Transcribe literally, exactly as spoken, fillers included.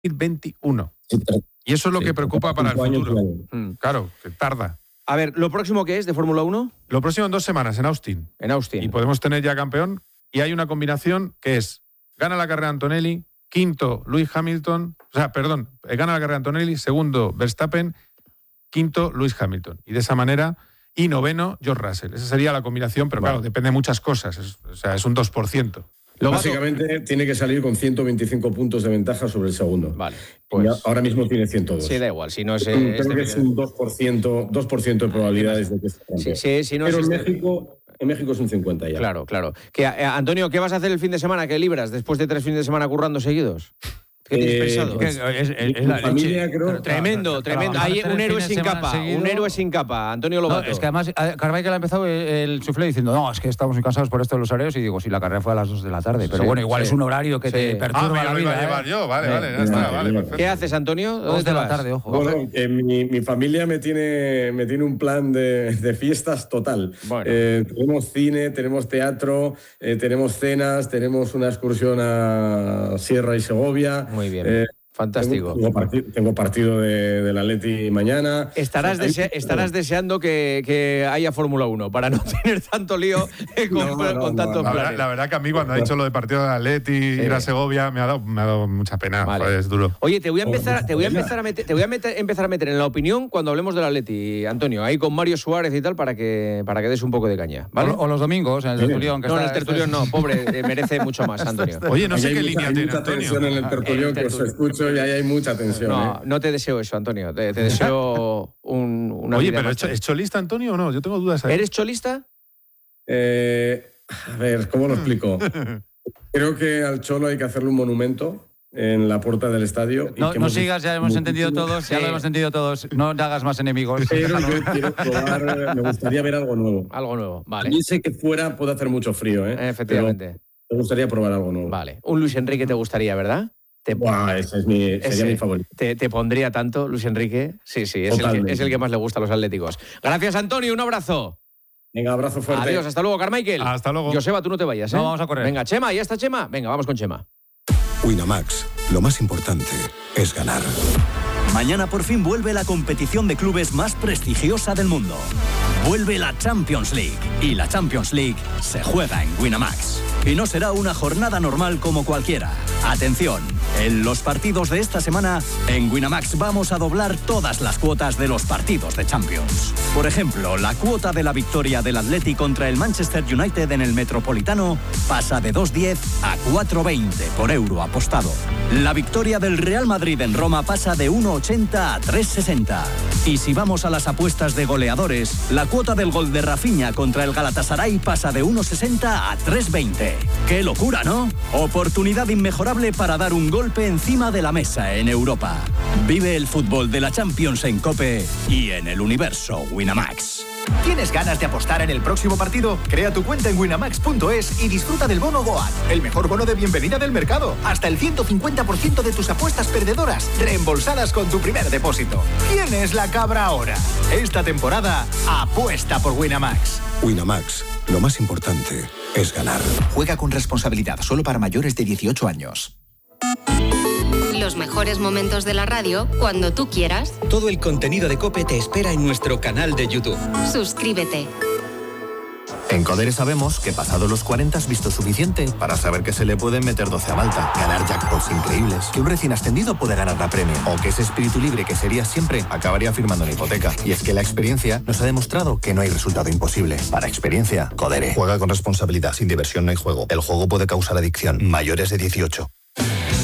veintiuno. Sí, pero, y eso es lo sí, que preocupa para el futuro. Mm, claro, que tarda. A ver, ¿lo próximo qué es de Fórmula uno? Lo próximo en dos semanas, en Austin. En Austin. Y podemos tener ya campeón. Y hay una combinación que es, gana la carrera Antonelli, quinto Lewis Hamilton, o sea, perdón, gana la carrera Antonelli, segundo Verstappen, quinto Lewis Hamilton. Y de esa manera, y noveno George Russell. Esa sería la combinación, pero vale. claro, depende de muchas cosas. Es, o sea, es un dos por ciento. Lo Básicamente va... tiene que salir con ciento veinticinco puntos de ventaja sobre el segundo. Vale. Pues... ahora mismo tiene ciento dos. Sí, da igual. Si no es, Creo este que es un dos por ciento, dos por ciento de probabilidades de que se sí, sí, si no Pero es en, este... México, en México es un cincuenta ya. Claro, claro. Que, eh, Antonio, ¿qué vas a hacer el fin de semana? ¿Qué libras después de tres fines de semana currando seguidos? ¿Qué tienes Eh, pensado? pues, es, es, es mi la familia, leche. creo. Tremendo, tremendo. Hay un héroe sin capa. Seguido. Un héroe sin capa. Antonio Lobato. No, es que además Carmichael ha empezado el, el suflé diciendo, no, es que estamos muy cansados por esto de los horarios. Y digo, si la carrera fue a las dos de la tarde. Pero sí, bueno, igual sí. es un horario que sí. te perturba ah, la me vida. Lo iba a llevar ¿eh? yo, vale, sí. vale, ya está, vale, vale, perfecto. ¿Qué haces, Antonio? Dos de la tarde, ojo. Bueno, eh, mi, mi familia me tiene, me tiene un plan de, de fiestas total. Bueno. Eh, tenemos cine, tenemos teatro, eh, tenemos cenas, tenemos una excursión a Sierra y Segovia. Muy bien. Eh, Fantástico. Tengo, tengo, partido, tengo partido de, del Atleti mañana. Estarás, desea, estarás deseando que, que haya Fórmula uno para no tener tanto lío con, no, no, con no, tantos no, la, verdad, la verdad que a mí cuando ha dicho lo de partido de Atleti, sí. ir a Segovia, me ha dado, me ha dado mucha pena. Vale. Joder, es duro. Oye, te voy a empezar, te voy a empezar a meter, te voy a meter, empezar a meter en la opinión cuando hablemos del Atleti, Antonio, ahí con Mario Suárez y tal, para que, para que des un poco de caña. ¿Vale? O, o los domingos, en el tertulión. Que no, está, en el tertulión no, pobre, eh, merece mucho más, Antonio. Oye, no sé hay qué mucha, línea hay tiene mucha Antonio. tensión en el tertulión, que os escucho y ahí hay mucha tensión. No, ¿eh? no te deseo eso, Antonio. Te, te deseo un, una Oye, vida pero más ¿es cholista, Antonio, o no? Yo tengo dudas ahí. ¿Eres cholista? Eh, a ver, ¿cómo lo explico? Creo que al Cholo hay que hacerle un monumento en la puerta del estadio. No, y que no hemos sigas, ya hemos entendido todos, ya sí. lo hemos entendido todos. No te hagas más enemigos. Pero yo quiero probar, me gustaría ver algo nuevo. Algo nuevo, vale. También sé que fuera puede hacer mucho frío, ¿eh? Efectivamente. Pero me gustaría probar algo nuevo. Vale. Un Luis Enrique te gustaría, ¿verdad? Te, Buah, ese es mi, sería ese, mi favorito. Te, te pondría tanto, Luis Enrique. Sí, sí, es el, que, es el que más le gusta a los atléticos. Gracias, Antonio, un abrazo. Venga, abrazo fuerte. Adiós, hasta luego, Carmichael. Hasta luego. Joseba, tú no te vayas, ¿eh? No, vamos a correr. Venga, Chema, ¿ya está Chema? Venga, vamos con Chema. Winamax, lo más importante es ganar. Mañana por fin vuelve la competición de clubes más prestigiosa del mundo. Vuelve la Champions League. Y la Champions League se juega en Winamax. Y no será una jornada normal como cualquiera. Atención, en los partidos de esta semana, en Winamax vamos a doblar todas las cuotas de los partidos de Champions. Por ejemplo, la cuota de la victoria del Atleti contra el Manchester United en el Metropolitano pasa de dos diez a cuatro veinte por euro apostado. La victoria del Real Madrid en Roma pasa de uno ochenta a tres sesenta. Y si vamos a las apuestas de goleadores, la cuota del gol de Rafinha contra el Galatasaray pasa de uno sesenta a tres veinte. ¡Qué locura!, ¿no? Oportunidad inmejorable para dar un golpe encima de la mesa en Europa. Vive el fútbol de la Champions en COPE y en el universo Winamax. ¿Tienes ganas de apostar en el próximo partido? Crea tu cuenta en winamax punto es y disfruta del bono Goat, el mejor bono de bienvenida del mercado. Hasta el ciento cincuenta por ciento de tus apuestas perdedoras reembolsadas con tu primer depósito. ¿Quién es la cabra ahora? Esta temporada, apuesta por Winamax. Winamax, lo más importante es ganar. Juega con responsabilidad, solo para mayores de dieciocho años. Los mejores momentos de la radio cuando tú quieras. Todo el contenido de COPE te espera en nuestro canal de YouTube. Suscríbete. En Codere sabemos que pasado los cuarenta has visto suficiente para saber que se le pueden meter doce a Malta, ganar jackpots increíbles, que un recién ascendido puede ganar la Premier, o que ese espíritu libre que serías siempre acabaría firmando una hipoteca. Y es que la experiencia nos ha demostrado que no hay resultado imposible. Para experiencia, Codere. Juega con responsabilidad. Sin diversión no hay juego. El juego puede causar adicción. Mayores de dieciocho.